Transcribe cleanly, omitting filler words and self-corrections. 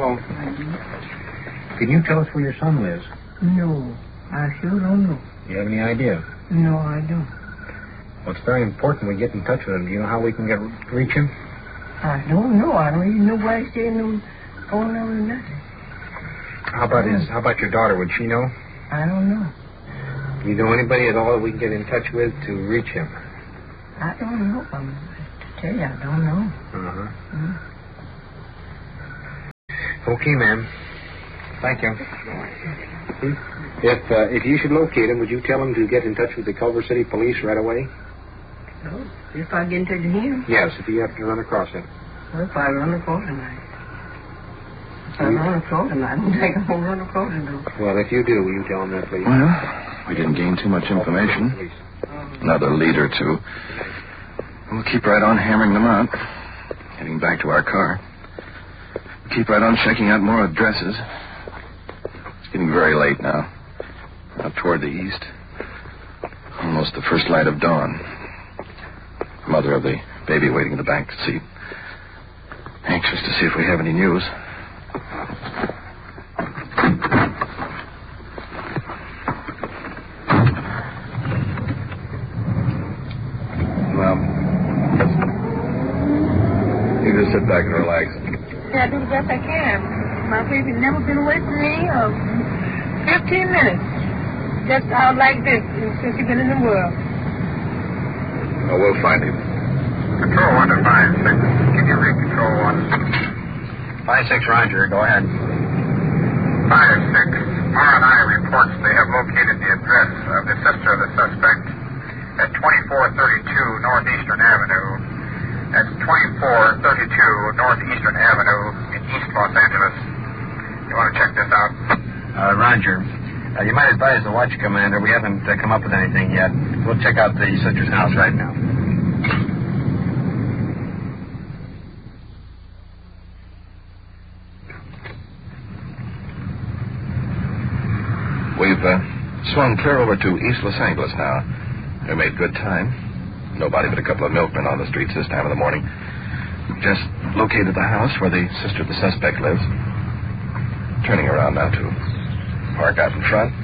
Hello. Can you tell us where your son lives? No, I sure don't know. Do you have any idea? No, I don't. Well, it's very important we get in touch with him. Do you know how we can reach him? I don't know. I don't even know why he's saying no phone number or nothing. How about your daughter? Would she know? I don't know. Do you know anybody at all that we can get in touch with to reach him? I don't know. To tell you, I don't know. Okay, ma'am. Thank you. If you should locate him, would you tell him to get in touch with the Culver City Police right away? Oh, if I get in touch with him? Yes, if you happen to run across him. Well, if I run across him, I don't think I'm going to run across him, though. Well, if you do, will you tell him that, please? Well, we didn't gain too much information. Another lead or two. We'll keep right on hammering them out. Heading back to our car. We'll keep right on checking out more addresses. It's getting very late now. Out toward the east. Almost the first light of dawn. Mother of the baby waiting in the back seat. Anxious to see if we have any news. Well, you just sit back and relax. Yeah, I do the best I can. My baby's never been away from me 15 minutes. Just out like this since he's been in the world. Well, we'll find him. Control 1 to 5-6. Can you read Control 1? 5-6, Roger. Go ahead. 5-6. R&I reports they have located the address of the sister of the suspect at 2432 Northeastern Avenue. That's 2432 Northeastern Avenue in East Los Angeles. You want to check this out? Roger. You might advise the watch commander. We haven't come up with anything yet. We'll check out the sister's house right now. We've swung clear over to East Los Angeles now. We made good time. Nobody but a couple of milkmen on the streets this time of the morning. Just located the house where the sister of the suspect lives. Turning around now to park out in front.